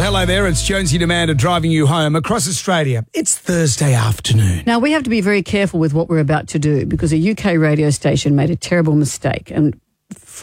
hello there. It's Jonesy Demander driving you home across Australia. It's Thursday afternoon. Now, we have to be very careful with what we're about to do because a UK radio station made a terrible mistake. And